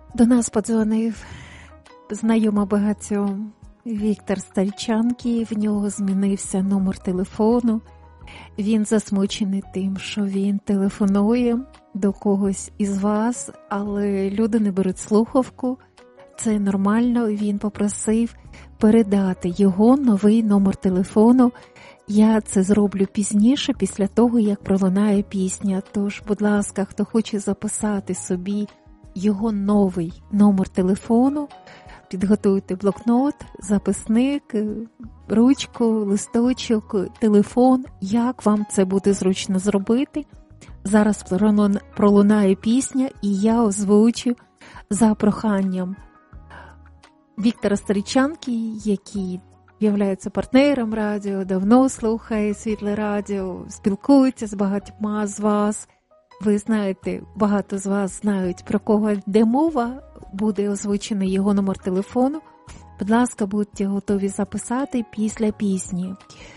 До нас подзвонив знайома багатьом Віктор Старичанки, в нього змінився номер телефону. Він засмучений тим, що він телефонує до когось із вас, але люди не беруть слухавку. Це нормально, він попросив передати його новий номер телефону. Я це зроблю пізніше, після того, як пролунає пісня. Тож, будь ласка, хто хоче записати собі його новий номер телефону, підготуйте блокнот, записник, ручку, листочок, телефон, як вам це буде зручно зробити. Зараз пролунає пісня, і я озвучу за проханням Віктора Старичанки, який є партнером радіо, давно слухає Світле радіо, спілкується з багатьма з вас. Ви знаєте, багато з вас знають, про кого йде мова, буде озвучений його номер телефону. Будь ласка, будьте готові записати після пісні.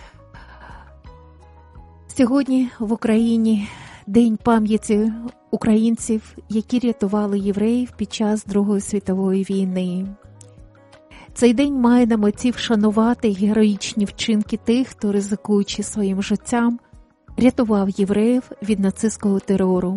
Сьогодні в Україні День пам'яті українців, які рятували євреїв під час Другої світової війни. Цей день має на меті вшанувати героїчні вчинки тих, хто, ризикуючи своїм життям, рятував євреїв від нацистського терору.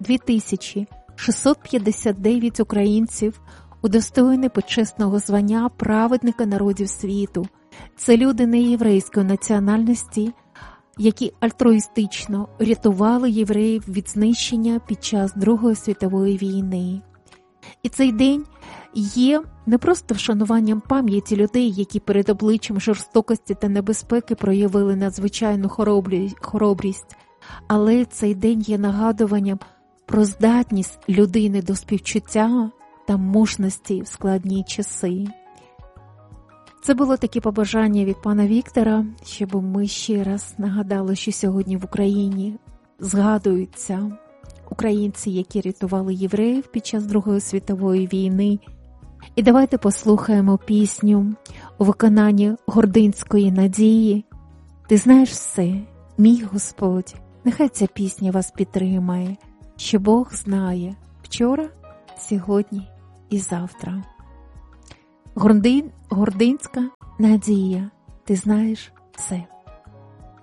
2659 українців удостоєні почесного звання праведника народів світу. Це люди неєврейської національності, які альтруїстично рятували євреїв від знищення під час Другої світової війни. І цей день є не просто вшануванням пам'яті людей, які перед обличчям жорстокості та небезпеки проявили надзвичайну хоробрість, але цей день є нагадуванням про здатність людини до співчуття та мужності в складні часи. Це було таке побажання від пана Віктора, щоб ми ще раз нагадали, що сьогодні в Україні згадуються українці, які рятували євреїв під час Другої світової війни. І давайте послухаємо пісню у виконанні Гординської Надії «Ти знаєш все, мій Господь». Нехай ця пісня вас підтримає, що Бог знає вчора, сьогодні і завтра. Гординська Надія, ти знаєш все.